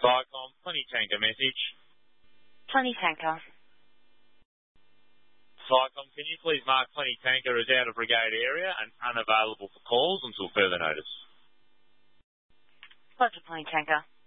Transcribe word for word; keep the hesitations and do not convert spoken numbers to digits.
Viacom, plenty tanker message. Plenty tanker. Viacom, can you please mark plenty tanker as out of brigade area and unavailable for calls until further notice? Lots of plenty tanker.